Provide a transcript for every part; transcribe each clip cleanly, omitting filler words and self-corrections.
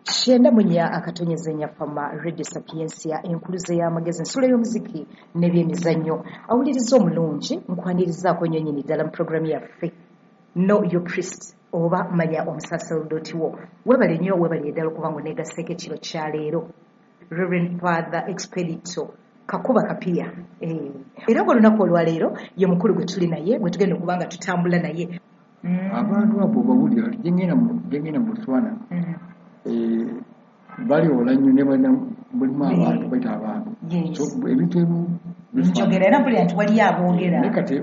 Shenda munya akatonyezenya fama Radio Sapiensia enkuluze y'amagezi ensula y'omuziki n'ebyemizannyo awuliriza omulungi nkwanirizaako nnyo nnyini ddala mu programu yaffe Know Your Priest oba manya omusaserdoti wo webale nnyo webale ddala okuba ng'oneegaseeko ekiro kya leero Reverend Father Expedito Kakuba Kapia era ng'olunaku olwaleero ye mukulu gwe tuli naye gwe tugenda okuba nga tutambula naye abantu abo bawulira gengena mu Botswana bali olanyo ne bana mulimu abantu baita abantu so ebintu ebimu njogera era buli antu wali aboogera nekati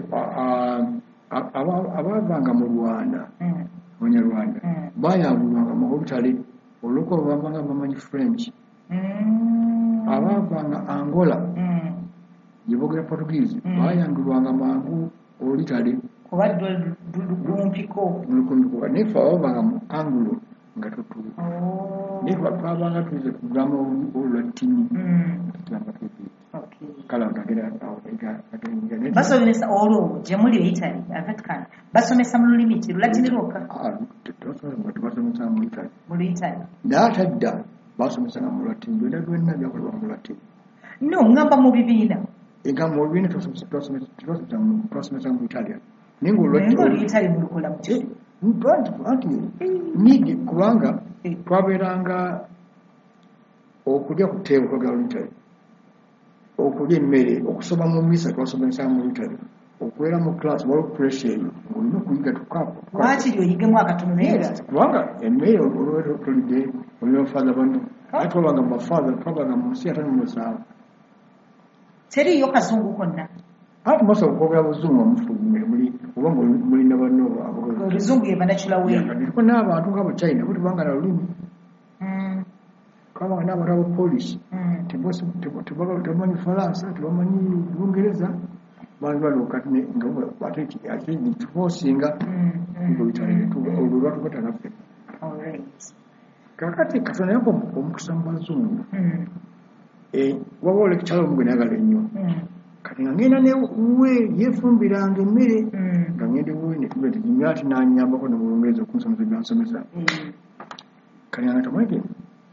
abavanga mu Rwanda Munyarwanda bayabulwanga mu hoteli oluko bavanga bamanyi French abavanga Angola yibogera Portuguese bayangulwanga mangu olitali kubadde dumpiko nefa abavanga mu Angulo nga tutu niba twabanga tuze kugamba olwatini tutamba tuti kala ngagera agenda basomesa olwo gye muli Italy Vatican basomesa mu lulimi ki Lulatini lwokka basomesa mu Italy n'atadda basomesa mu Lulatini byonna byakolebwa mu Lulatini no ngamba mu bibiina egamba mu bibiina twasomesa mu Italia ningo Italy mulikola muti nidi kubanga twaberanga okulya ku teewo kwa Italy okulya emmere okusoma mu misa twasomesa mu Italy okuwera mu class waliwo pressure eyo olina okuyiga tukapo lwaki oyigemu akatono naye kubanga emmere olwero tulidde olina father bano twabanga mu father twabanga mu nsi atano mu musanvu teriyo kazungu konna ati masa okwogera buzungu omufulumire oba mulina banno oluzungu ye banakula weeyo ndiko n'abantu nga mu China bo tebanga na lulimi twabanga n'abantu abo polisi tebamanyi Falansa tebamanyi Lungereza balokati nga ate tuposinga olwo lwatugata naffe kakati Katonda yako omukisa mu bazungu waba olekikyalo omugwe nayagala ennyo kati nga ngenda newe yefumbiranga emmere nga ngende we netubete jinyati nanyambako ne mulungereza okunsomesa byansomesa kati nga tamanyi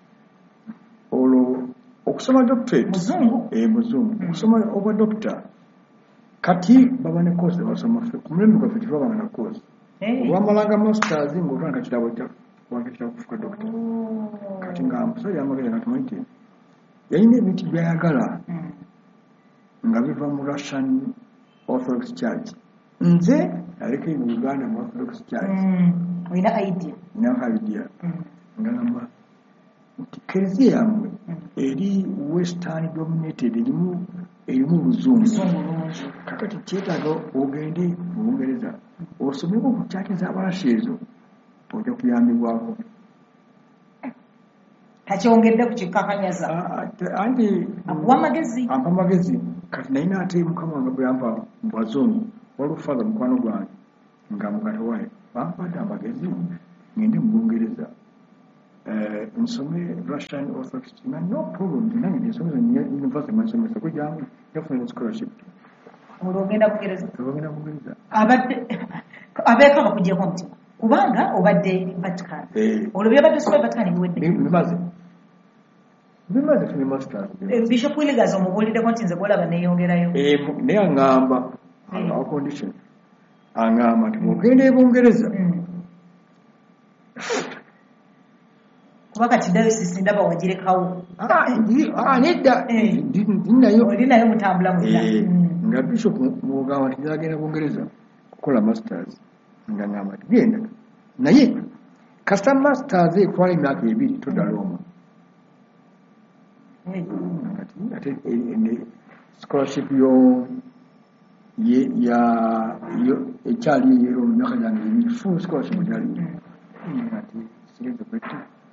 olwo okusoma doctorate muzungu okusoma obwa doctor kati baba ne course basoma ku mulembe gwaffe tebabanga na course olwamalanga masters ng'otandika kitabo wakitabo kufuka doctor kati nga musajja amagezi nga tamanyi yalina ebintu byayagala nga biva mu Russian Orthodox Church nze aleke mu Uganda mu Orthodox Church olina idea nga ngamba nti kereziya yammwe eri western dominated erimu luzungu kakati kyetaaga ogende mu Bungereza osomeko ku kyaki z'Abarasha ezo ojja kuyambibwako takyongedde ku kikakanyaza anti ampa magezi kati nalina ate Mukama nga bwe yampa mu bazungu waliwo father mukwano gwange nga mugate waye bampadde amagezi ngende mu Bungereza nsome Russian Orthodox na no problem nange nsomesa university masomesa kujangu yafuna scholarship olwogenda Bungereza abeeka bakuggyeko omutima kubanga obadde Vatican olwo byabadde soma Vatican biwedde bimaze fune masters Bishop Willigas omubuuliddeko nti nze gwolaba neeyongerayo naye aŋŋamba awa condition aŋŋamba nti bwogenda e Bungereza kuba kati dayosisi ndaba wagirekawo nedda olinayo mutambula munda nga Bishop mwogamba nti nzagenda Bungereza kukola masters nga ŋŋamba nti genda naye kasita masters etwala emyaka 2 toddala omwo ate scholarship ekyali eyo emyaka gyange 2 full scholarship gyali ati sigeze kwetta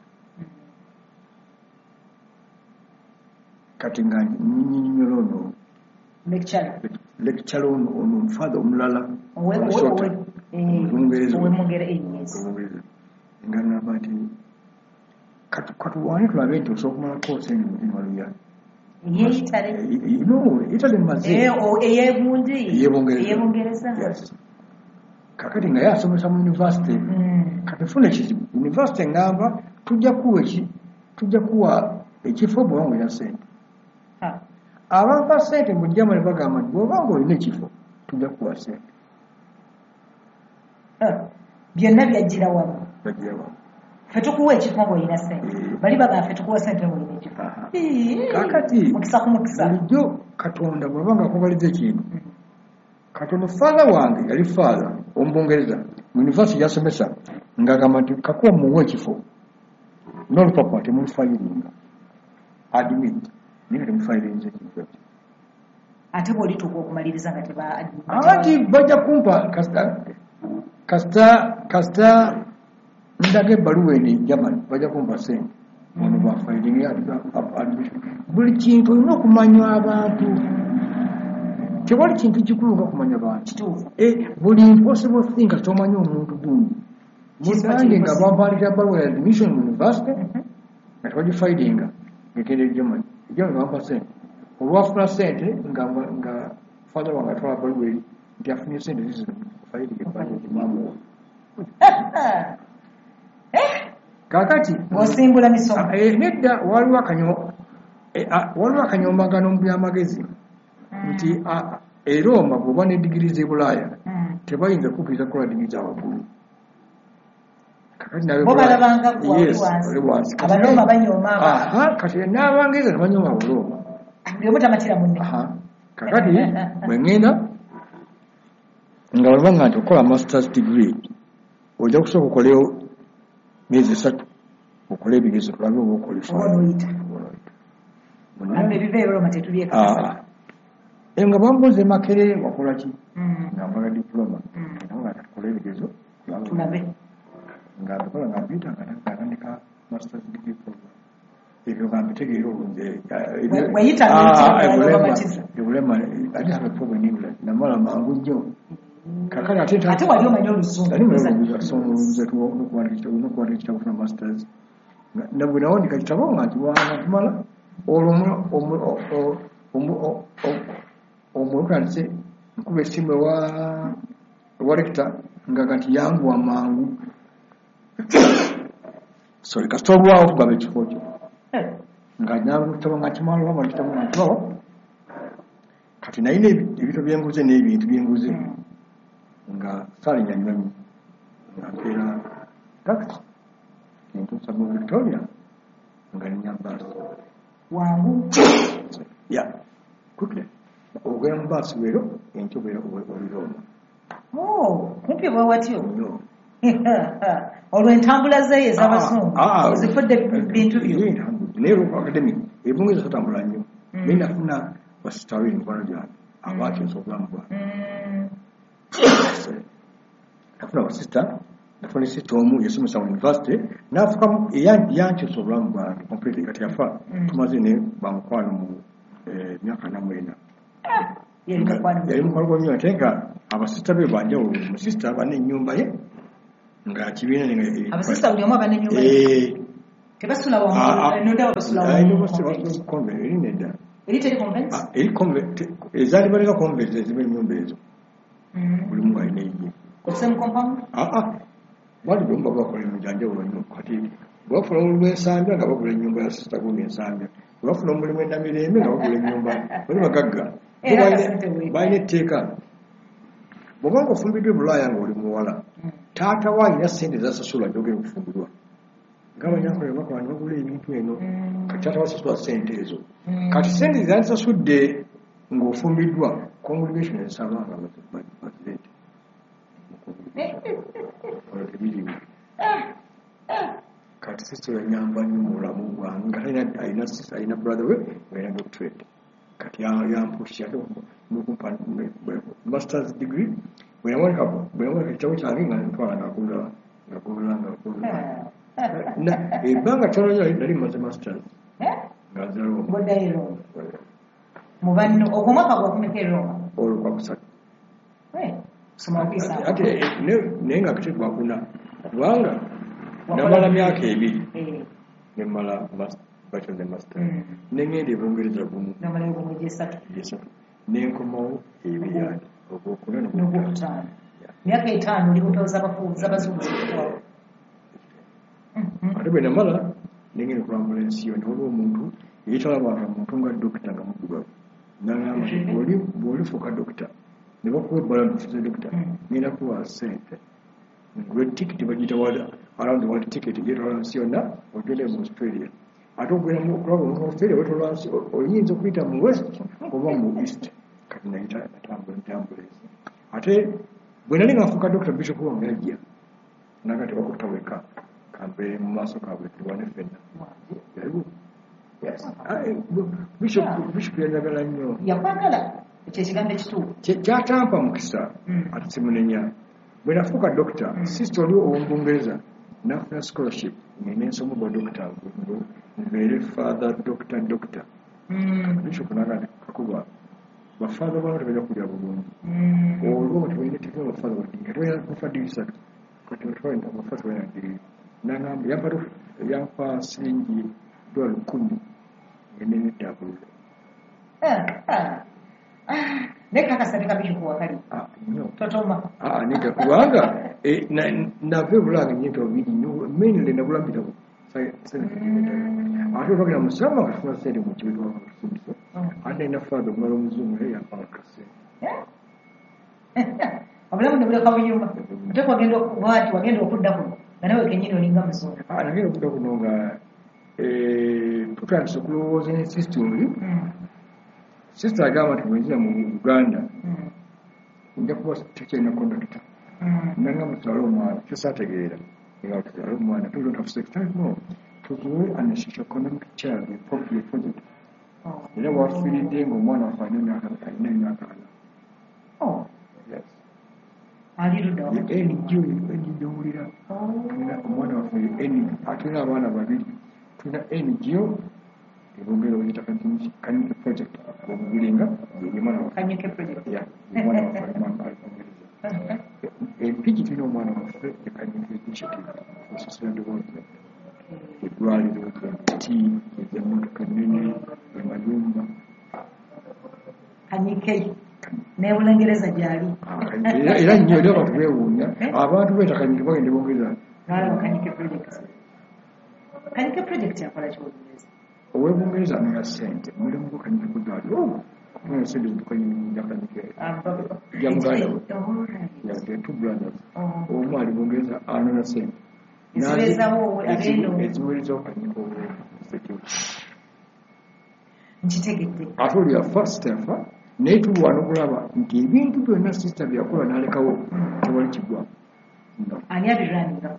kati nga nyinyinyola ono lecture ono father omulala Olungereza nga ngamba nti katuwane tulabe nti osobola okumala koose eno mu Maluya Italy maze eyebungereza kakati nga yasomesa mu university kati funa kizibu university ngamba tujja kuwa tujja kuwa ekifo bw'oba ng'olina ssente. Abampa ssente mu Germany bagamba nti bw'oba ng'olina ekifo tujja kuwa ssente. Byonna byajjira wamu. Byajjira wamu. Ffe tukuwa ekifo ng'olina ssente. Bali bagamba ffe tukuwa ssente ng'olina ekifo. Kaakati mukisa ku mukisa. Bulijjo Katonda bw'aba ng'akubaliza ekintu. Katonda faala wange yali faala Ombungereza mu yunivasite gy'asomesa ng'agamba nti kakuwa muwe ekifo n'olupapula temulufayiringa admit naye temufayirinze ekintu ekyo. Ate bw'olituuka okumaliriza nga ati bajja kumpa kasita ndaga ebbaluwa eno Germany bajja kumpa ssente ono bafayiringa admission. Buli kintu olina okumanya abantu. Tewali kintu kikulu nga kumanya bantu. Buli impossible thing nga tomanyi omuntu gundi. Musange nga bampalira baluwa ya admission mu university nga tebagifayidinga ngegende Germany. Germany bampa ssente. Olwafuna ssente nga father wange atwala baluwa eri nti afunye ssente zizo fayidinga ebbaluwa maama. Kaakati osimbula misomo. Nedda waliwo akanyombagano mu byamagezi nti e Roma bw'oba ne digiri z'e Bulaaya tebayinza kukkiriza kukola digiri za waggulu. Balabanga wansi. Abaloma banyooma kati n'Abangereza ne banyooma Abaloma. Buli omu tamatira munne. Kakati bwe ŋŋenda nga balabanga nti okola masters degree ojja kusooka okoleyo myezi 3 okole ebigezo tulabe oba okolifaayo. Nga bambuze Makere wakola ki nga mpaka diploma nga tukola ebigezo tulabe nga tukola nga mpita nga natandika masters degree program. Ebyo nga mbitegeera obunze ebulema I have a problem in England namala mangu nnyo. Kakati ate wali omanyi Oluzungu n'okuwandika ekitabo kufuna masters na bwe nawandika kitabo nga nti wanatumala olwo omutandise nkuba essimu ewa rekita nga nti yangu amangu kasita olwawo tugaba ekifo kyo nga nyangu kitabo nga kimala olwamala kitabo nga nkibawo kati nayina ebintu byenguze n'ebintu byenguze nga saalinya nyonyi nga mpeera takisi entuusa mu Victoria nga ninyambaasi wangu quickly ogenda mu baasi leero enkyo oliroma kumpi bwe watyo olwo entambula zeeyo ez'Abazungu zifudde bintu byo naye academic ebungereza tatambula nnyo naye nafuna basitawe emikwano gyange abakyusa obulamu bwange. Nafuna abasista nafuna sista omu yasomesa mu university nafukamu yankyusa obulamu bwange completely kati yafa tumaze ne bamukwano mu myaka 4. Yali mukwano gwa nnyo ate nga abasista be banjawulo. Omusista aba n'ennyumba ye nga kibiina abasista buli omu aba n'ennyumba ye tebasula erinedda eri convent ezalibaleka convent eziba ennyumba ezo buli mu alina eyiye bali byomba bakola emijanjawulo nnyo kati bwafuna omulimu ensambya nga bagula ennyumba ya sista gundi ensambya bwafuna omulimu ennamirembe nga bagula ennyumba bali bagagga balina etteeka bw'oba nga ofumbiddwa e Bulaaya nga oli muwala taata wo alina ssente zasasula gyogera okufumbirwa ng'abanyankole bakola ne bagula ebintu eno kati taata wasasula ssente ezo kati ssente zazisasudde ng'ofumbiddwa congregation ezisaba nga bazirete kati sisita yanyamba nnyo mu bulamu bwange nga alina brother we alina doctorate kati yampusha nokumpa masters degree bwe yawalika ekitabo kyange nga ntwala ngagula ebbanga tono nnyo nali maze masters nga nzaloma mubanno ogw'omwaka gwakumeka e Roma olwo kwakusatu ate naye nga kitegwakuna kubanga namala myaka 2 nemala bachelor ne master nengenda e Bungereza gumu nenkomawo 2 ogwokuna n'ogwokutaano myaka 5 oli mutoza z'Abazungu ate bwe namala nengene ku ambulance yo nolwo omuntu yetalabanga muntu nga dokita nga mudugavu nagamba bw'olifuuka dokita ne bakuwa ebbala ntufuze dokita ngenda kuwa ssente ngwe tikiti bagiyita around the world ticket gyetwala nsi yonna ogende mu Australia ate ogenda okulaba mu Australia wetwala nsi oyinza okuyita mu west oba mu east kati nayita ntambula ate bwe nali ngaafuuka dokita bishop wange yajja naga tebakutta weka kambe mu maaso gaabwe tuwane ffenna bishop yanjagala nnyo yakwagala ekyo ekigambo ekituufu kyatampa mukisa ate simunenya bwe nafuuka dokita sister oli ow'Obungereza nafuna scholarship ngenda ensoma bwa dokita nbeere father doctor bishop naga kakuba bafather bano tebajja kulya bulungi olwo tebalina tekina bafather badinga tebalina kufa dirisatu kati batwalina bafather balina digiri nangamba yampa siringi $10,000 ngende neddabulula nekakasateka bishop wakali totoma nega kubanga nave bulanga nyinto obiri mainly nabulambirawo ate olwagenda musama akafuna sente mu kibitu wakusumisa ate ina father omulala omuzungu naye yampanga kasente obulamu ne buleka bunyuma ate wagenda okudda kuno nga nawe kenyini olinga muzungu nagenda okudda kuno nga tutandise okulowooza ne system oli sister agamba nti bwenzira mu Uganda nja kuba tekyalina conductor nanga mutwala omwana kyosaategeera nga tutwala omwana we don't have sex time no tuzuwe an socio-economic child appropriate project era wafiiridde ng'omwana waffe alina emyaka 4 NGO tulina omwana waffe tulina abaana 2 tulina NGO ebongera oyita kanyike project obugulinga yemwana waffe empiki tulina omwana waffe ekanyike initiative for social development eddwaliro emiti ez'emmotoka ennene emayumba kanyike n'ebulungereza gyali era nnyo era abantu beewuunya abantu beeta kanyike bagenda ebongereza kanyike project yakola kyobungereza ow'ebungereza amera ssente mulimu gwo kanyike kuddwaliro kumenya sente zitukanyinja kanyike ja muganda we two brothers omu ali bungereza anona sente eziweerezawo kanyike nkitegedde ate oli yafa sitafa naye tulwana okulaba nti ebintu byonna sisita byakola n'alekawo tewali kigwa ani abirwaninga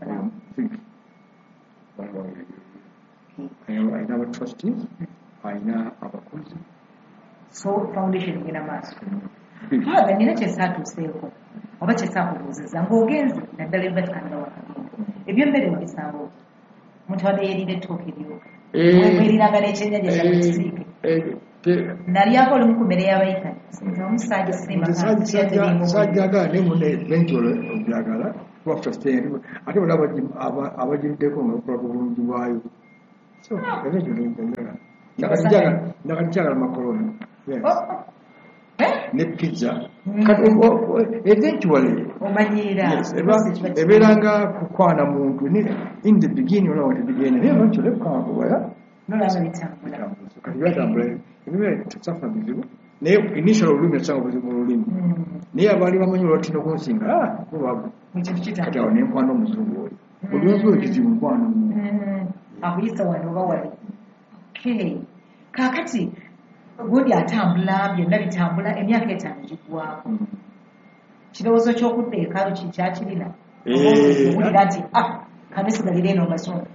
alina abatrustees alina abakozi so foundation ngena maaso aga nina kyesaatuuseeko oba kyesaakubuuzizza ng'ogenze naddala ebatikanda wakagenda ebyemmere wabisanga oti muntu wadde yerira ettooka eryoka mweriranga n'ekyennyanja kyakisiike nalyako olumu ku mmere y'abayitani omusajja sajjagala naye mune eventually obyagala kuba trustee ate bona abagiriddeko nga bakola ku bulungi bwayo so eventually nakati kyagala makoloni ne pizza eventually ebeeranga kukwana muntu in the beginning ola wati beginning naye eventually kukawakuwaya kati byatambula ebibeera tekyafuna bizibu naye initial olulimi nasanga buzibu mu lulimi naye abaali bamanyi olwatina okunsinga babu kati awo nenkwano omuzungu oli olwenzi ekizibu nkwano akuyisa wano oba wali kaakati gundi atambula byonna bitambula emyaka 5 gigwako kirowoozo ky'okudda ekaalo kikyakirina owulira nti kanesigalira eno mazungu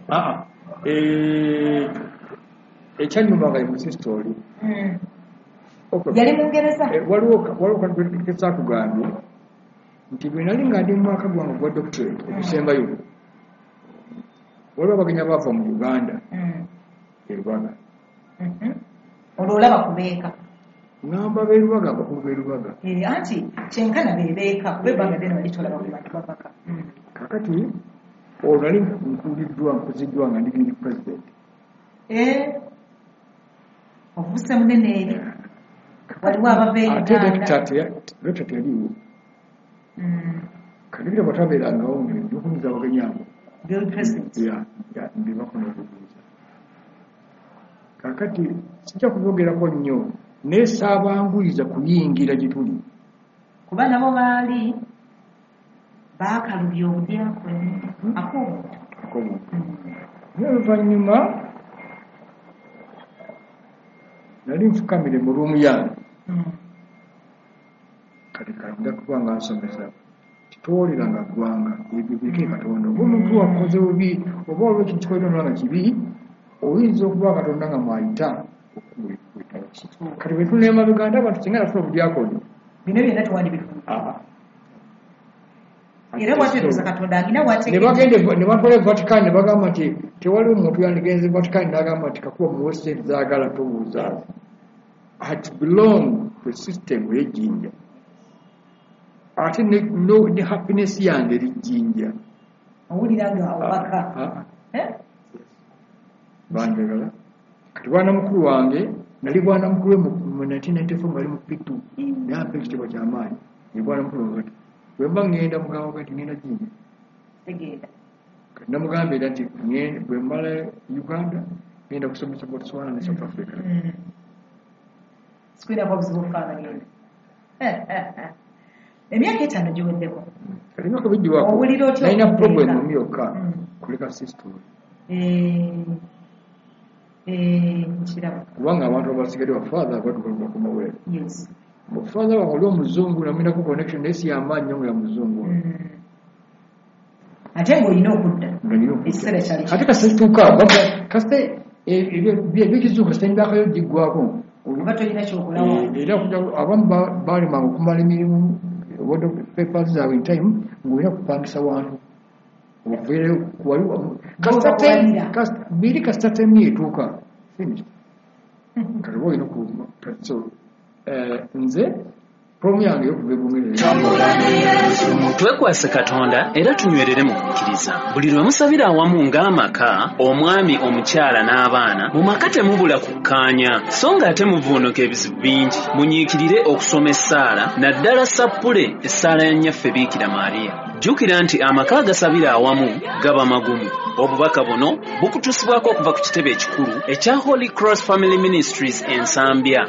ekyanyumanga emusistori yali mungereza waliwo kakesakugambye nti bwe nali nga ndi mu mwaka gwange gwa doctorate okusembayo waliwo abagenya baava mu Uganda erubaga olwo olaba kubeeka ngamba berubaga abakulu berubaga anti kyenkana bebeeka kuba ebbanga ddene wali tolaba ku bantu babaka kakati olwo nali nkuziddwa nga ndigiri president ovuse munene eri waliwo abava euganda yaliwo kadibira batabeerangawo njokumiza abagenyi abo ndibakona okubuuza kakati sijja kubogerako nnyo naye saabanguyiza kuyingira gye tuli kuba nabo baali baakalubya obudyakoni ak'obuntu naye oluvannyuma nali nfukamire mu ruumu yange kati kalonda kuba nga nsomesa titwoliranga ggwanga ebyo bireke Katonda oba omuntu wakoze bubi oba olwo ekintu kikoleddwa nga kibi oyinza okuba Katonda nga mwayita okuweta kati bwe tunema Uganda abantu singa nafuna obudyakoni bino byonna tewandibitula era bwategeeza Katonda agina ne batwala Vatican ne bagamba nti tewaliwo omuntu yandigenze Vatican n'agamba nti kakuba muwe sente zaagala tobuuza had belong to a system ey'ejjinja ate ne happiness yange lijjinja owulira nga obaka banjagala kati bwana mukulu wange nali bwana mukulu mu 1994 ngali mu pitu naye ampa ekitiibwa ky'amaanyi ye bwana mukulu wange kati bwe mba ngenda mugamba kati ngenda jinja kati namugamba era nti bwe mmala Uganda ngenda kusomesa Botswana ne South Africa sikwirako obuzibu okufaanana emyaka 5 giweddeko emyaka bigiwako nalina problem omu yokka kuleka system nkiraba kubanga abantu abasigadde bafaatha abatukalwa ku mawere mufaatha wange oli omuzungu namulinako connection naye si yamaanyi nnyo nga ya muzungu ate ng'olina okudda ekiseera kyali ate kasituuka kasite ebyekizungu kasite emyakayo giggwako oba tolina kyokolawo era abamu balimanga okumala emirimu word of papers zaabwe in time ng'olina kupangisa wantu oveereyo biri kasita temu etuuka finished kati oba olina okuuma so nze promu yange yokuva ebungereza twekwase Katonda era tunywerere mu kukkiriza buli lwe musabira awamu ng'amaka omwami omukyala n'abaana mu maka temubula kukkaanya so nga ate muvuunuka ebizibu bingi munyiikirire okusoma essaala naddala sappule essaala ya nnyaffe Biikira Maariya jjukira nti amaka agasabira awamu gaba magumu obubaka buno bukutusibwako okuva ku kitebe ekikulu ekya Holy Cross Family Ministries ensambya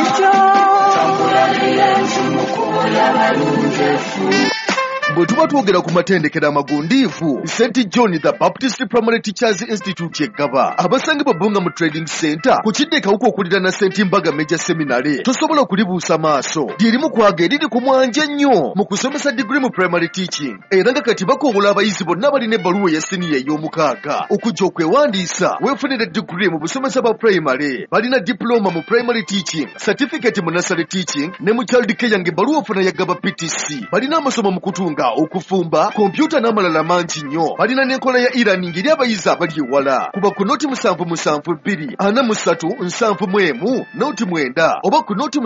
bwe tuba twogera ku matendekero amagundiivu St. John the Baptist Primary Teachers Institute yeggaba abasangibwa Bunga mu Trading Center ku kidde kawuka okulira na St. Mbaga Major Seminary tosobola okulibuusa maaso lyerimu kwaga eriri ku mwanja nnyo mu kusomesa degree mu primary teaching era nga kati bakoobola abayizi bonna abalina ebbaluwa ya siniya ey'omukaaga okujja okwewandiisa weefunire degree mu busomesa bwa primary balina diploma mu primary teaching certificate mu nursery teaching ne mu child care ng'ebbaluwa ofuna yaggaba PTC balina amasomo mu kutunga okufumba kompyuta n'amalala mangi nnyo balina n'enkola ya e-learning eri abayizi abali ewala kuba ku noti 77243 noti 9 oba ku noti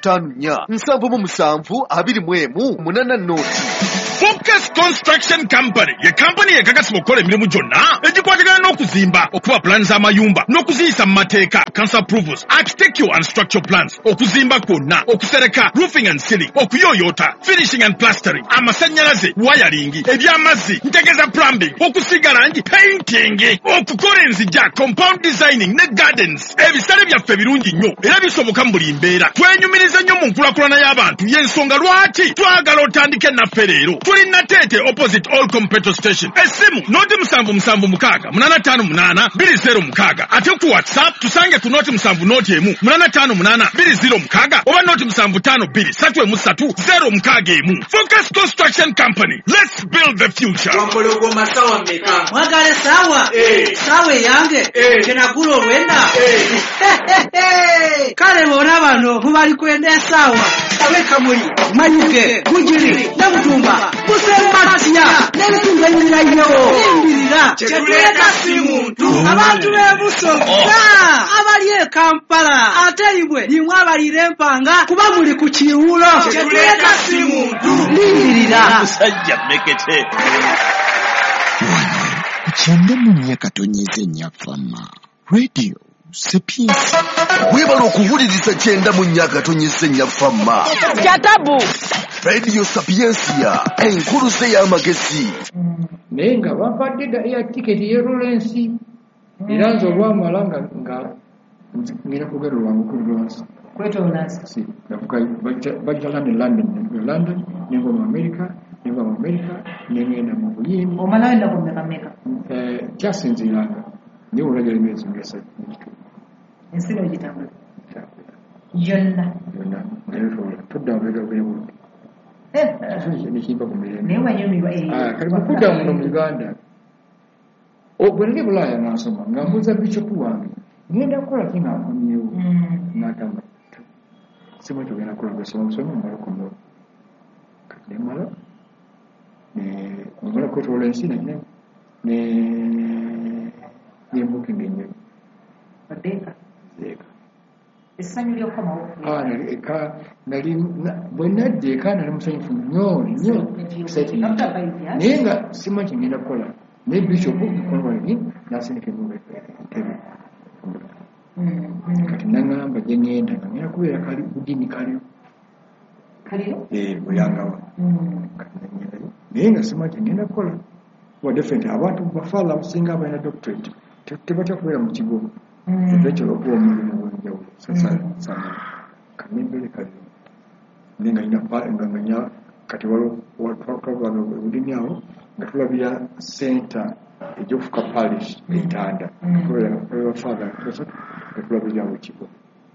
754 noti Focus Construction Company ye kampani ekakasibwa okukola emirimu gyonna egikwatagana n'okuzimba okuba plans z'amayumba n'okuziyisa mu mateeka council approvals architectural and structural plans okuzimba kwonna okusereka roofing and ceiling okuyooyoota finishing and plastering amasannyalaze wiring ebyamazzi ntegeza plumbing okusiga langi painting okukola enzijja compound designing ne gardens ebisale byaffe birungi nnyo era bisoboka mu buli mbeera twenyumiriza nnyo mu nkulakulana y'abantu y'ensonga lwaki twagala otandike naffe leero tuli Natete opposite Allcom petrol station esimu noti 757858206 ate ku WhatsApp tusange ku noti 7 noti emu 85820 oba noti 75233 Focus Construction Company, let's build the future. Wambologoma sawa mmeka mwagale sawa sawa yange kenagula olwenda kale bona bano mubali kwenda sawa abeka muli manyuge gujiri nabutumba kusematiya n'ebitunga ebirirayo imbirira kyetuleka si muntu abantu b'ebusoga abali e Kampala ate ibwe nimwe abalira empanga kuba muli ku kiwulo kyetuleka si muntu lindirira musajja mekete kukyenda mu myaka tonyeze nnyafama radio Sapiensia weebala okuwuliriza kyenda mu nnyaka tonyeze nnyafama kyatabu radio Sapiensia enkuluze y'amagezi naye nga bampadde ya tiketi ye Lawrence era nze olwamala nga ngina kugero lwangu kuli lwansi kwetolonansi si bajja London nengo mu America nengenda mu buyimbi omalayo endako meka kyasinziranga niwe olagera emyezi ngesa ensi n'ogitambula yonna todda obwebuli nekimba ku mirembe naye wanyumirwa kali mukudda muno mu Uganda bwe nali Bulaaya nasoma nga mbuuza Bishop wange ngenda kukola ki ng'akomyewo n'agamba simu tugenda kukola gwesoma musomi omala okomyewo kati nemala omala kwetoola ensi nembuka engenyo odeeka essanyu ly'okomawo bwe nadda eka nali musanyufu nnyo naye nga simanyi ngenda kukola naye Bishop mukolwani nasindika entebe kati naŋŋamba gye ŋŋenda nga ngenda kubeera kali budiini kalio buyangawa kati naŋŋendayo naye nga simanyi ngenda kukola wadde fente abantu bafaala abasinga abalina doctorate tebatya kubeera mu kigo ekyolo okuwa omulimu gwenjawulo sasana kanembere kalio naye nga nina kati waliwo budiini awo nga tulabira senta egy'okufuka parish eitanda father nga tulabira mu kigo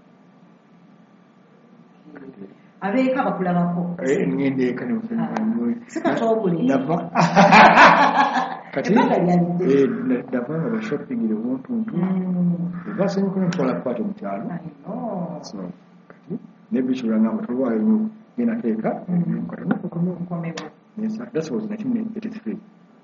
abeeka bakulabako ngende eka sikatobulnava kati navanga bashoppingire obuntuntu basanyuka nentwala kukwata omukyalo kati nebisubirangamba tolwayo genateeka that was 1983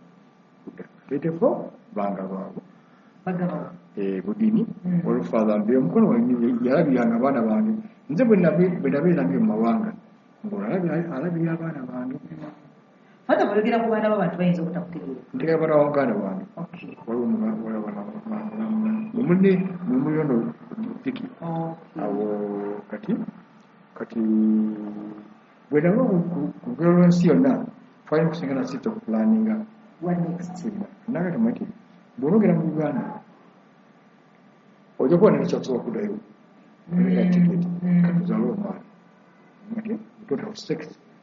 banga baabo budiini olufaaza mbere omukono yalabiranga abaana bange nze bwe nabeerange mu mawanga ng'olabira abaana bange fata boyogera ku baana b'abantu bayinza obutakutegeera ntegera baana wamuganda wange waliwo mumuyono ziki awo kati bwe naba ku lugero lw'ensi yonna twalina okusingana sita okupulaninga nagatamati bw'onogera mu Uganda ojja kuba nekyakusobola kuddayo tiketi katuzaala omwana total sex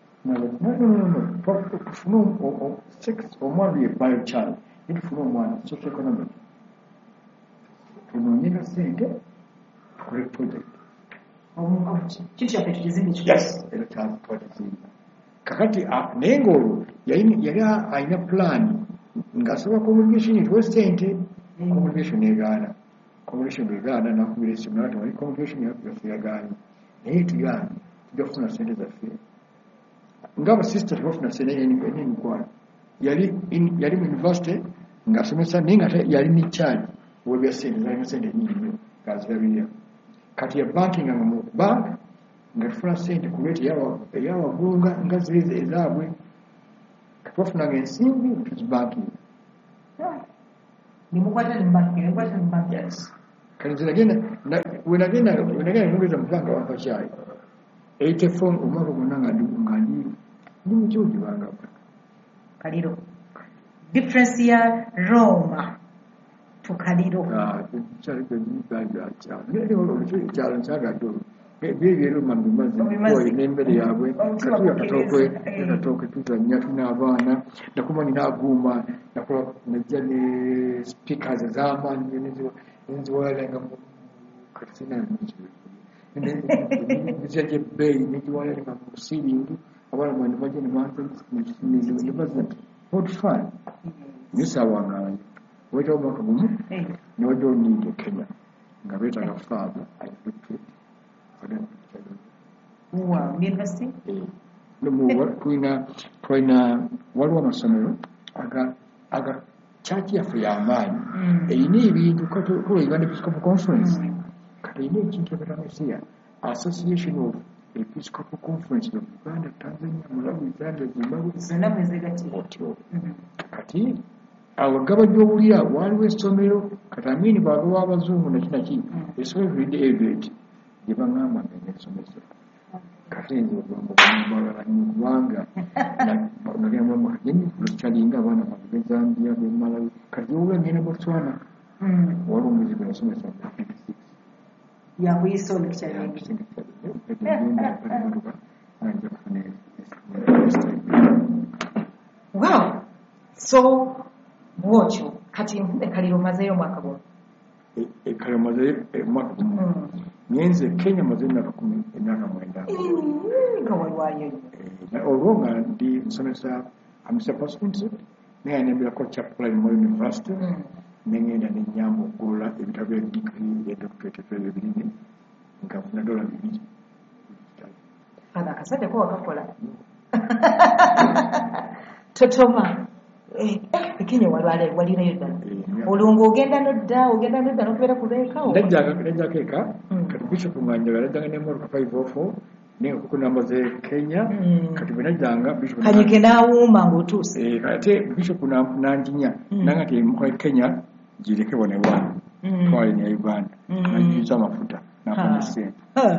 tufune sex omwana ye biochild naye tufune omwana socio economic tunoonyega sente tukole project kikyaffe tukizimbe era twakizimba kakati naye ng'olwo yali alina pulaani ng'asaba communication etwe sente communication egaana nakubira esimu natamali communication yaffe yagaanye naye tugaanye tujja kufuna sente zaffe ng'abasista tebafuna sente n'emikwano yali mu university ng'asomesa naye nga yali ne charge webya sente zalina sente nyingi nnyo ng'azirabirira kati yabankinga nga mu bank nga tufuna sente ku lweti eyawaggulu nga ziri ezaabwe katwafunanga ensimbi tuzibankinga kati wenagenda nogeza muvanga wampa kyayi 84 omwaka gwonna nga ndi mukyugi banga kaliro difference ya Roma to kaliro ekyalo nkyagadde byebyeru mabimazi n'emmere yaabwe katooke tuzanya tuna abaana nakuba nina aguuma najja ne speakers ez'amaanyi nenziwalanga katisinaizya gyebbeeyi negiwalananga mu siringi abaana mwani bajja nebaza what fun nisawangaayo wetawo mwaka gumu niwajja oluniinde Kenya nga beetaaga faaba tulina waliwo amasomero aga kyaki yaffe y'amaanyi erina ebintu Uganda Episcopal Conference kati erina ekintu ekatameseya Association of Episcopal Conference of Uganda, Tanzania, Malawi, Zambia, Zimbabwe otyo kati awo gabajja owulira waliwo essomero kati amini bwagawa abazungu nakinaki essomero tulidde Everett gye baŋŋamba nga nesomesa kati nze obwambalala nnyo kubanga nagenda abaana bange be Zambia be Malawi kati owulira ngenda Botswana waliwo omuzibu nasomesa 56 yakuyisa olukyali wow so bwotyo kati ekaliro mazeyo mwaka gwo ekaliro mazeyo mwaka gumu nyenze Kenya mazeyo emyaka 9 nga waliwayo olwo nga ndi nsomesa amisa postgraduate naye nembirako Chaplain mu University nengenda nenyamba okukola ebitabo bya degree ya doctorate ebyo ebirime nga nfuna $2 ana akasajja ko wakakola totoma Kenya walirayo ddala olwo ogenda nodda nokubeera kubeeka najjako eka kati Bishop Mwanjala najjanga n'emmotoka 504 naye kuko namba ze Kenya kati bwe najjanga Bishop kanyike n'awuuma ng'otuuse ate Bishop nanjinya nanga ti mu Kenya jireke bone bwana twali ne Uganda najiza amafuta nafanya sente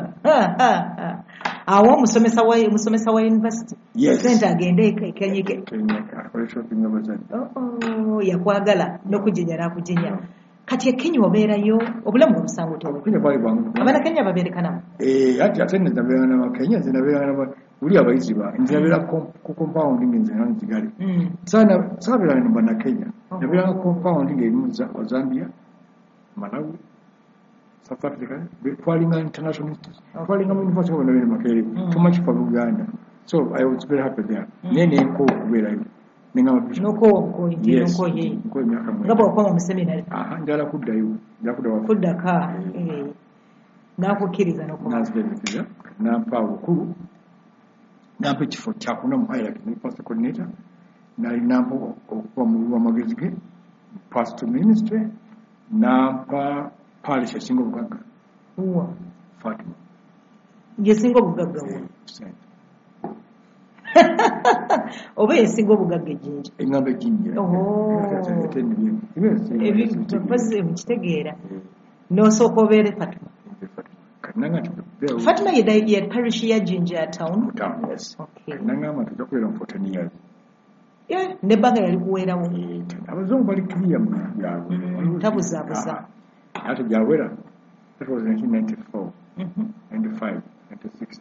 awo omusomesa wa university sente agende Kenya akole shopping abazali yakwagala n'okujinya n'akujinya kati Kenya obeerayo obulamu obusango tewe Kenya bali bwangu abana Kenya baberekana ate nzabeera na Kenya zinabeera na uli abayizi ba nzabeera ku compounding nzina nzigali sana sabeera ni bana Kenya nabeera ku compounding erimu za Zambia Malawi South Africa falling international falling university of Makere too much for Uganda so I was very happy there nene ko kubera noko ye ngabo kwa mu seminary njala kuddayo kuddaka nakukiriza nazibiriza nampa obukulu nampa ekifo kyakuna mu hierarchy ne pastor coordinator nali nampa okuva mu magezi ge pastor ministry nampa parish esinga obugagga Fatima yesinga obugagga oba yesinga obugagga ejinja engamba ejinja ebyo mukitegeera n'osooka obeere Fatima ye parish ya Jinja town yes nangamba tujja kubeera mu 14 years nebbanga yali kuweerawo abazungu bali clear mu byabwe tabuzaabuza ate gyawera that was 1994 95 96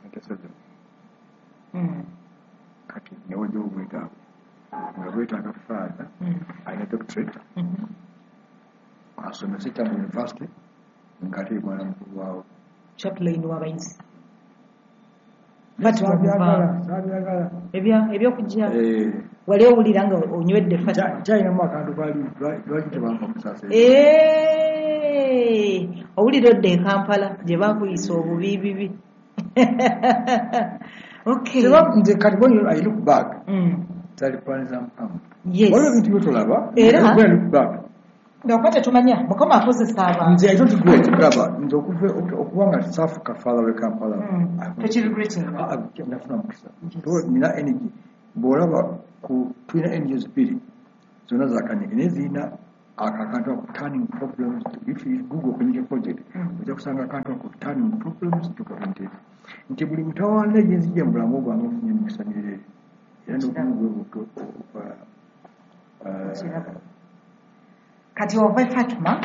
97 kati newo gyobwetaago nga bwetaaga father ayina doctorate asomesa Tambo University ng'ate mwana mukulu wawo chaplain w'abayizi sabyagala ebyokujja wali owulira nga onywedde Fatima kyayinamu akantu kali lwaki tebampa kusasa owulira odde e Kampala gye bakuyisa obubiibibi okay nze kati when I look back tali plans ampamu waliwo ebintu byotolaba era when I look back ngakwate tumanya mukama akozesa abantu nze I don't regret brother nze okuba nga South Africa father we Kampala nafuna mukisa nina energy bw'olaba tulina energies bbiri zonna zakanyike naye zirina akantu ako turning problems if you google kwenye project ojja kusanga akantu ako turning problems to potential nti buli mutawaana egyenzijja mu bulamu bwange ofunye emikisa mirere era n'obumu kati ova Fatuma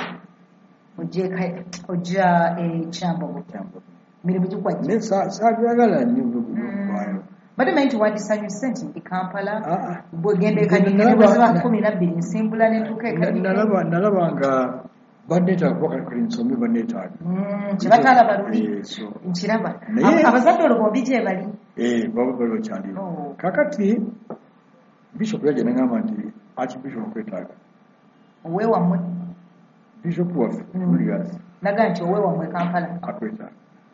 ojja Kyambogo mirimu gikwajja sabyagala nnyo okwayo bade maiti wadisanyuse nti ndi Kampala bwegende kanyenyereza 12 nsimbula netuka nalaba nga banneetaaga kuba kali nsomye banneetaaga kyebatala baluli nkiraba abazadde olubombi gye bali baba bali bakyali kakati Bishop yajja nagamba nti Archbishop okwetaaga oweewamwe Bishop waffe Julius naga nti oweewamwe Kampala akwetaaga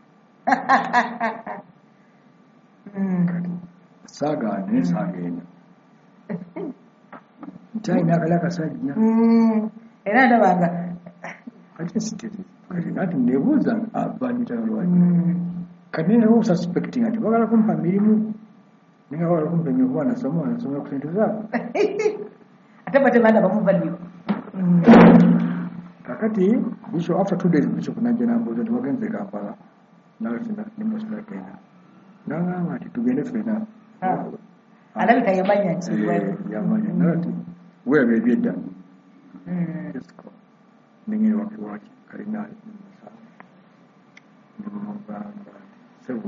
saagaane saagenda nti ayina akali akasajja era ndabanga ate sitezi ati nebuuza banyita lwaki kati nawo suspecting ati bagala kumpa mirimu ninga bagala kumpa nyokuba nasoma ku sente zaabo ate bate baana bamuvalio kakati Bishop after 2 days Bishop najja nambuuza nti wagenze Kampala nimusula Kenya nangamba nti tugende ffena alabika yamanya nti yamanya nati weebye ebyedda nengeri wakiwaki kalinaali n'agamba sebo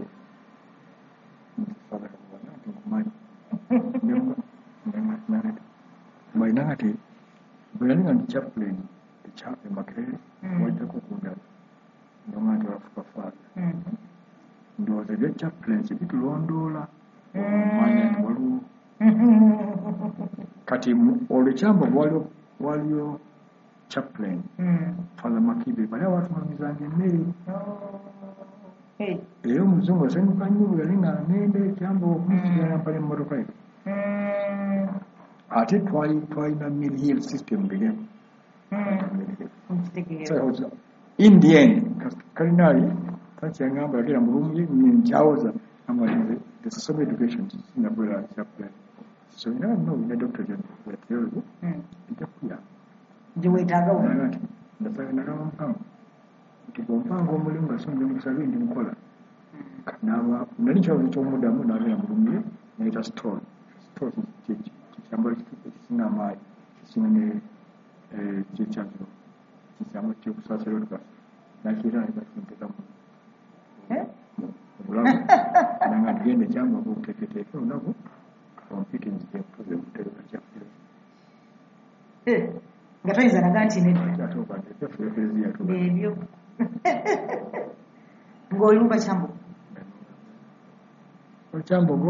mbalina kati bwe yali nga ndi chaplain e Makerere wajjako okundala ndonga nti wafuka faada ndowooza ebya chaplains bitulondoola omwanya nti waliwo kati olwo ekyambogo waliyo chaplain Father Makibe bali abatulumizanga emmere era omuzungu asanyuka nnyo bwe yali nga ngenda ekyambogo okumusigala mpale mmotoka ye ate twalina mill system bigem in the end kalinali takyangamba yagera mu lumu ye nkyawoza there's so many education in the brother chaplain so you know we need Dr. John theology itakuya jiwetaga nagati ndasaba nagampanga ntigompanga omulimu gasonje musabe ndi mukola naba nali kyawo ky'omudamu nabera mu lumu ye nayita store kikyambalo kisinga amaanyi kisinga ne kyekyazo kikyambalo kyekusaasira olugasa nakiera nakibasinteekamu obulamu nanga ntigenda ekyamba okuteeketeeke olunaku ompite nzije mpuze muteeka kyaffe nga toyinza naga nti nebyo ng'olumba Kyambogo Kyambogo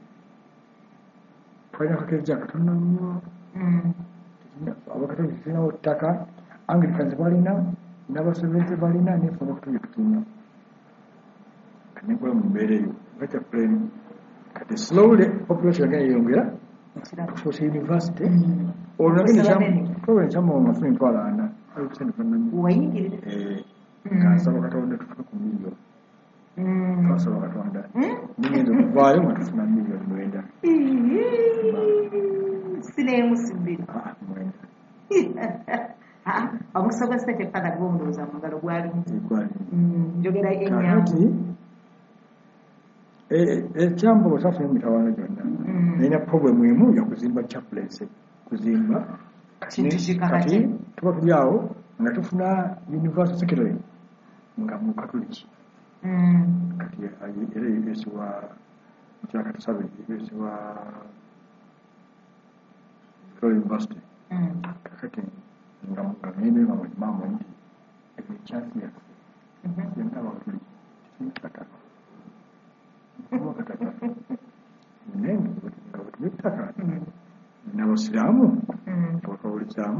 twalina kakeeja katono nnyo abakatoliki tulinawo ttaka Anglicans balina n'abasevenze balina nefe abakatoliki tulina kanikola mu mbeera eyo gacha plan kati slowly population again yeyongera kufuusa university olwo ekyambogo mafuni ntwala ana wayingirira ngansaba Katonda tufune ku miliyoni twasaba Katonda nigenza okuvaayo nga tufuna miliyoni 9 sineemu sibbiri mwenda omukisa gwa sente ppaka gw'omulowooza mu ngalo gwalimu njogera kakati ekyambogo tafuna emitawaana gyonna nalina problem emu yakuzimba chaplains kuzimba kati tuba tuli awo nga tufuna university secretary nga mu katoliki kati era yebesiwa mukyakatusabe yebesiwa university kakati nga ngende nga mama nti ekyansi yaffe yenga abatuliki tikimutakaka wakataka nenga nga batumettaka n'abasiraamu bakawulizaamu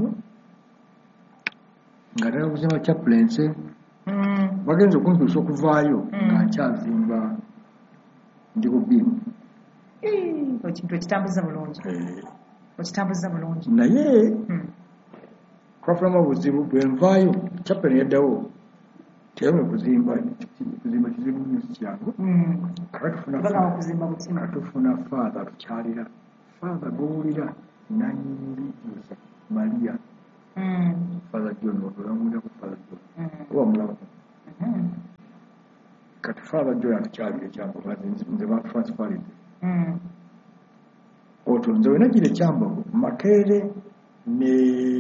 nga ddala kuzimba chaplains bagenza okuntuusa okuvaayo nga nkyazimba ndi ku bbiimu ekintu ekitambuza bulungi naye twafunamu obuzibu bwe nvaayo chaplain yaddawo teyamwe kuzimba kizibu nnyo kyangu katufuna faatha tukyalira faatha gowulira nanyingiza Maria Father John olamuliraku Father John oba mulaku kati Father John atukyalira ekyambogo nze batransferize otwo nze wenagira ekyambogo Makerere ne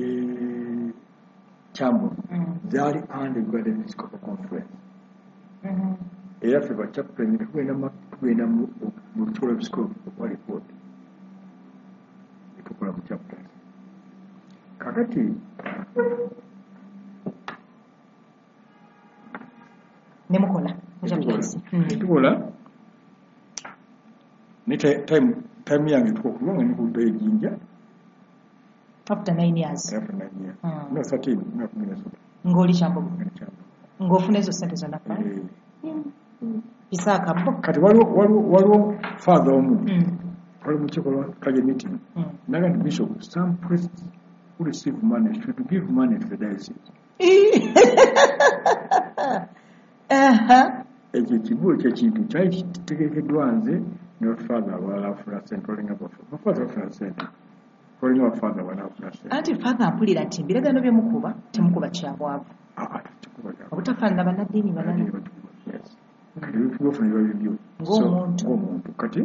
Kyambogo zaali under Uganda Episcopal Conference era ffe bachaplain tugenda mu lutuula episcopal okwa report etukola mu chaplains kakati nemukola tukola ne time yange tukokuba nga nikudda ejinja after 9 years no 13 ng'oli Kyambogo ng'ofuna ezo sente zonna bisaaka bo kati waliwo father omu wali mu kikolwa kaje meeting naga ndi bishop some priests who receive money should give money to the diocese ekyo ekibuulo kyekintu kyali kitegekeddwa nze ne father abalala afuna sente olinga bafather afuna sente olinga bafather abalala afuna sente anti father ampulira nti mbiragano byemukuba temukuba kyabwavu obutafaanana bannaddiini balala kati byofuna biba bibyo ng'omuntu kati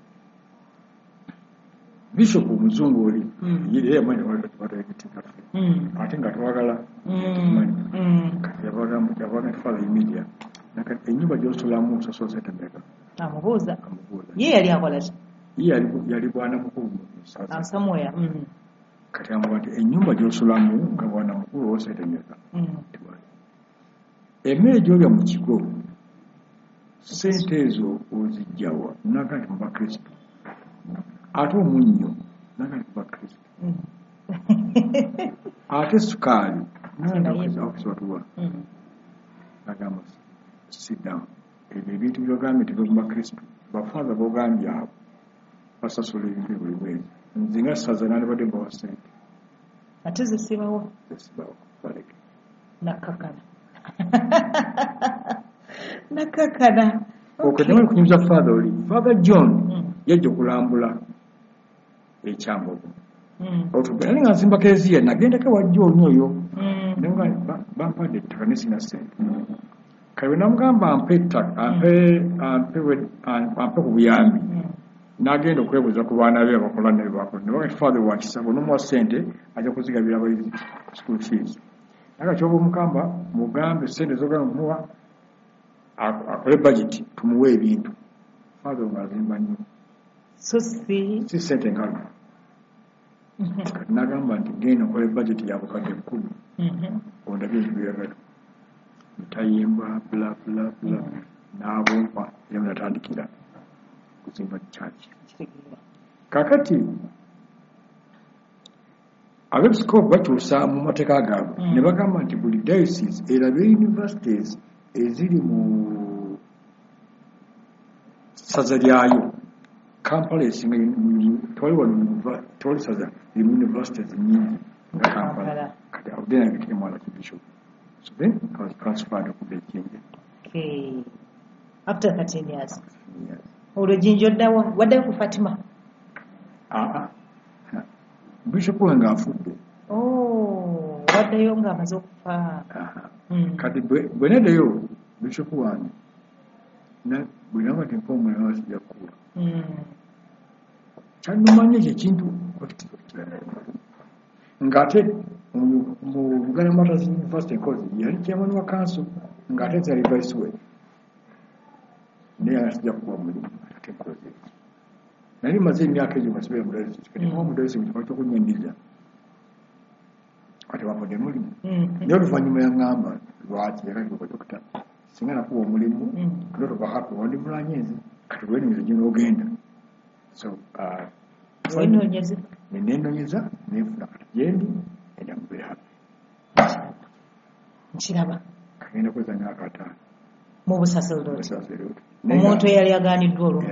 bishop omuzungu oli era yamanyi wataegitikaffe ate nga twagala kati yavaga father media ennyumba gy'osulamu osasula sente mmeka? Amubuuza. Ye yali akola ki? Ye yali bwana mukulu mu ssaza. Somewhere. Kati amugamba nti ennyumba gy'osulamu nga bwana mukulu owa sente mmeka? Emmere gy'olya mu kigo sente ezo ozijjawa? Naga nti mu bakristo. Ate omunnyo naga nti mu bakristo. Ate sukaali naokisibatuwa nagamba sit down. Ebyo ebintu byogambye tebyo mu bakristo. Bafaaza bogambye abo basasula ebintu buli mwezi. Nze nga ssaza nandibadde mbawa sente. Ate zisibawo? Zisibawo baleke. Nakakana. Nakakana. Okujja kunyumiza Father oli. Father John yajja okulambula ekyambogo. Otugenda nga nzimba keziya nagendako wajja onyoyo. Nenga bampadde ettaka ne sina sente. Kale namugamba ampe ettaka, ampe ku buyambi. N'agenda okwebuuza ku baana be abakola ne bakola. Ne bagati Father wa kisabo n'omuwa sente ajja kuzigabira abayizi school fees. Naga kyoba omukamba mugambe sente zogana omuwa akole budget tumuwe ebintu. Father ng'azimba nnyo. So si sente nkalu. Kati nagamba nti genda okole budget ya bukadde 10. Ondabye ebyoyagala. Mutayimba bla bla bla. N'abompa ye munatandikira kuzimba church. Kakati abepiskopi bakyusa mu mateeka gaabwe ne bagamba nti buli diocese erabe universities eziri mu ssaza lyayo Kampala esinga tewali ssaza irimu universities nyingi nga Kampala. Kati awo then I became one of the bishop. So then I was transferred to Beijing. Okay. After 13 years. Olwejinjo ddawa waddayo ku Fatima? Bishop wange afudde. Waddayo ng'amaze okufa. Kati bwe neddayo bishop wange bwe naba tempa omulala sijja kukuwa. Kyannumanya ekyo ekintu ng'ate mu Buganda Matters University Nkozi yali chairman wa council ng'ate yali vice we. Naye asijja kukuwa mulimu ate Nkozi. Nali maze emyaka egyo masibira mu diocese kati mu diocese mu kifo ky'okunnyandiza ate bafudde mulimu. Naye oluvannyuma yaŋŋamba lwaki yakati dokita singa nakuwa omulimu not of a happy wandi mulanyezi kati lwenonyeza gye n'ogenda. So nenonyeza nenfuna kati gyendi enda mube happy. Nkiraba kagenda kweza myaka 5 mu busaserodoti. Omuntu eyali agaaniddwa olwo.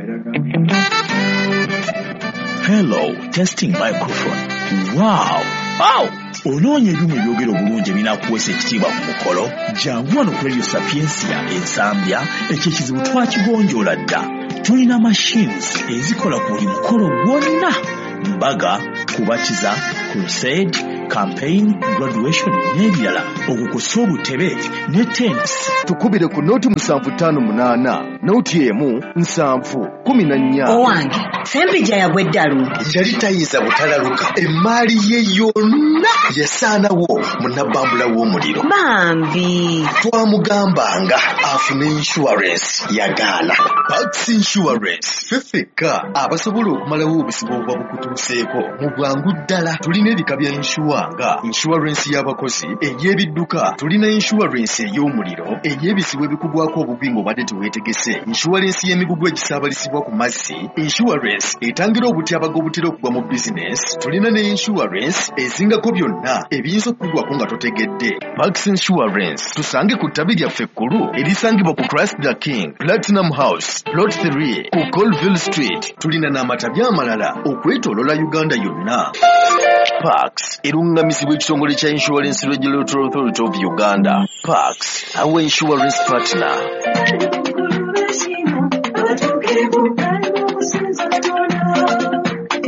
Hello, testing microphone. Wow! Onoonya ebyuma ebyogera obulungi ebinaakuweesa ekitiibwa ku mukolo? Jangu wano ku Radio Sapiensia Ensambya, ekyo ekizibu twakigonjoola dda. Tulina machines ezikola ku buli mukolo gwonna: mbaga, kubatiza, crusade, campaign, graduation n'ebirala. Okukusa obutebe ne tents. Tukubire ku noti 758 noti emu 714. Owange Sempija yagweddalu yali tayinza butalaluka emmaali ye yonna yasaanawo munabbambula w'omuliro. bambi Twamugambanga afune insurance yagaana. Pax Insurance fefeka abasobola okumalawo obusibu obuba bukutuuseeko mu bwangu ddala. Tulina ebika bya nga insurance y'abakozi, ey'ebidduka, tulina insurance ey'omuliro, ey'ebizibu ebikugwako obugwi ng'obadde teweetegese, insurance y'emigugu egisaabalisibwa ku mazzi, insurance etangira obutyabaga obutera okugwa mu business, tulina ne insurance ezingako byonna ebiyinza okugwako nga totegedde. Pax Insurance tusange ku ttabi lyaffe ekkulu erisangibwa ku Christ the King, Platinum House, Plot 3 ku Colville Street. Tulina n'amatabi amalala okwetoolola Uganda yonna. Pax erungamizibwa ekitongole kya Insurance Regulatory Authority of Uganda. Pax, our insurance partner.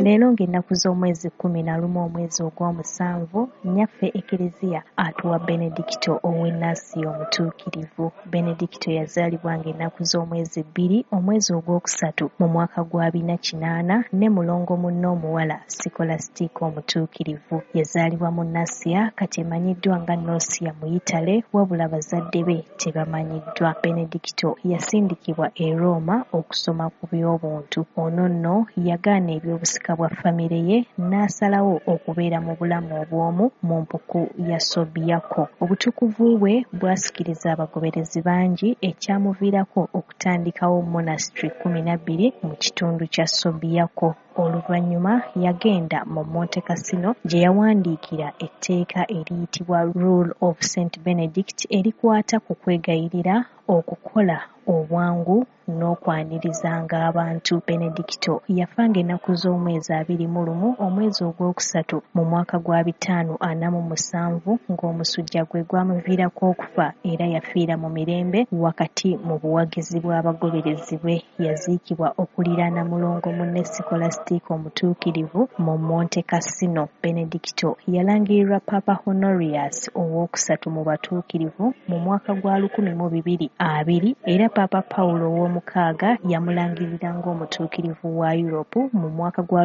Leero ng'ennaku z'omwezi 11 omwezi ogw'omusanvu nnyaffe Ekereziya atuwa Benedicto ow'ennaasi omutuukirivu. Benedicto yazaalibwa ng'ennaku z'omwezi 2 omwezi ogwokusatu mu mwaka gwa 2008 ne mulongo munne omuwala Sikolastika omutuukirivu. Yazaalibwa mu Nasiya kati emanyiddwa nga Nosia mu Yitale wabula bazadde be tebamanyiddwa. Benedicto yasindikibwa e Roma okusoma ku by'obuntu. Ono nno yagaana ebyobusika bwa famire ye n'asalawo okubeera mu bulamu obw'omu mu mpuku ya Sobiako. Obutukuvu bwe bwasikiriza abagoberezi bangi ekyamuviirako okutandikawo monastry 12 mu kitundu kya Sobiako. Oluvannyuma yagenda mu Monte Cassino gye yawandiikira etteeka eriyitibwa Rule of St. Benedict erikwata ku kwegayirira, okukola obwangu n'okwanirizanga abantu. Benedicto yafa ng'ennaku z'omwezi 21 omwezi ogwokusatu mu mwaka gwa 547 ng'omusujja gwe gwamuviirako okufa era yafiira mu mirembe wakati mu buwagizi bw'abagoberezi bwe. Yaziikibwa okuliraana mulongo munne Sikolastika omutuukirivu mu Monte Cassino. Benedicto yalangirirwa Papa Honorius ow'okusatu mu batuukirivu mu mwaka gwa 1220 era Papa Paulo ow'omukaaga yamulangirira ng'omutuukirivu wa Europe mu mwaka gwa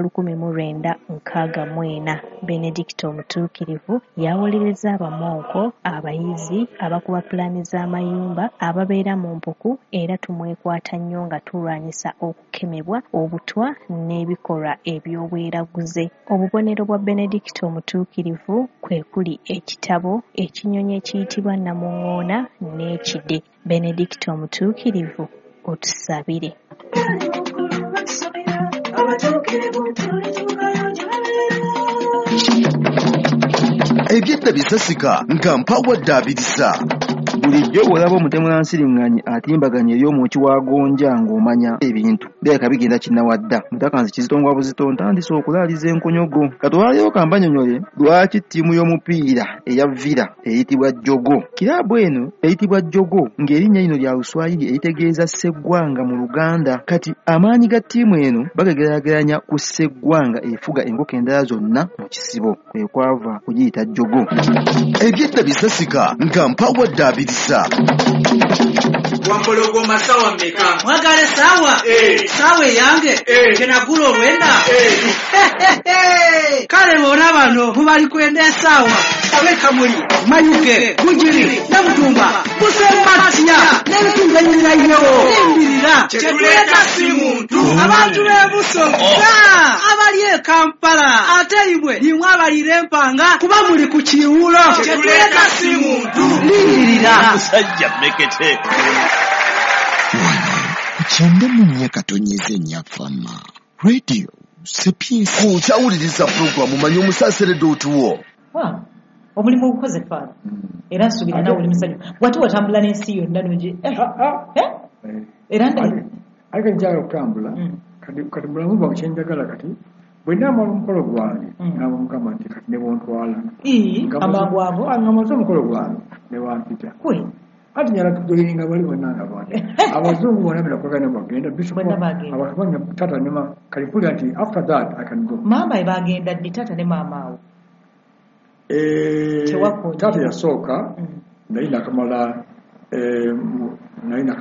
1964. Benedicto omutuukirivu yawolereza abamonko, abayizi, abakuba pulaani z'amayumba, ababeera mu mpuku era tumwekwata nnyo nga tulwanyisa okukemebwa, obutwa n'ebikolwa eby'obweraguze. Obubonero bwa Benedicto omutuukirivu kwe kuli ekitabo Ekinyonyi ekiyitibwa Namuŋŋoona n'Ekide. Benedicto omutuukirivu otusabire. Ebyedda bisasika nga mpawadde abirisa. Bulijjo bw'olaba omutemu Nsiriŋŋanyi atimbaganya eri omwoki wa gonja ng'omanya ebintu birabika bigenda kinnawadda. Mutakanzi Kizito Buzito ntandise okulaaliza enkonyogo. Katwaleyo kambanyonyole lwaki ttiimu y'omupiira eya Villa eyitibwa Jjogo. Kiraabu eno eyitibwa Jjogo ng'erinnya lino lya Luswayiri eritegeeza Sseggwanga mu Luganda. Kati amaanyi ga ttiimu eno bagegeraageranya ku Sseggwanga efuga enkoko endala zonna mu kisibo. Kwe kwava kugiyita Jjogo. Ebyedda bisasika nga mpawadde abirisa. Wampologoma sawa mmeka? Mwagale sawa? Sawa eyange? Kenagula olwenda? Kale bona bano mubali kwenda esawa. Abeka muli Mayuge, Bujiri, Namutumba, Musembatiya, n'ebitundu ebirirayo. Embirira kyetuleeta si muntu. Abantu b'ebuso abali e Kampala ate imwe limwe abalira empanga kuba muli ku kiwulo. Kyetuleeta si muntu. Lindirira musajja mmekete. Kyenda mu myaka tonyeze nnyafama Radio Sapiensia. Kukyawuliriza pulogulamu manyi omusaaseredde otuwo. Omulimu ogukoze faana era nsuubira nawe oli musajja wate watambula n'ensi yonna nogi era ate njagala okutambula kati mulamu bwa kyenjagala kati bwe naamala omukolo gwange naaba Mukama nti kati ne bontwala amangu ago nga maze omukolo gwange ne wampita ati nyala tugoyiringa bali bonna nga bandi abazungu bonna birakwagana bagenda abantu banya tata ne kalipuli nti after that I can go. Maama bagenda ddi tata ne maama awo? Tata yasooka naye nakamala naye